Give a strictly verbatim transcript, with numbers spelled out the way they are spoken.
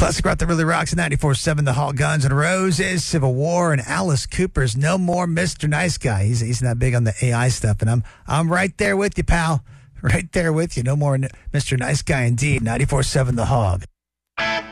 Classic rock that really rocks at ninety-four seven The Hall, Guns N' Roses, Civil War, and Alice Cooper's No More Mister Nice Guy. He's he's not big on the A I stuff, and I'm I'm right there with you, pal. Right there with you. No more Mister Nice Guy, indeed. ninety-four seven The Hog.